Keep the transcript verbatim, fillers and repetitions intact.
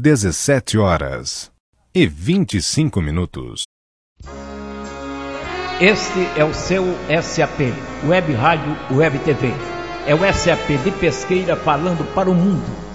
dezessete horas e vinte e cinco minutos. Este é o seu S A P, Web Rádio Web T V. É o S A P de Pesqueira falando para o mundo.